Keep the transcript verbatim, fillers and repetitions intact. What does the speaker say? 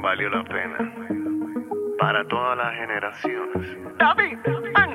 valió la pena. Para todas las generaciones. David,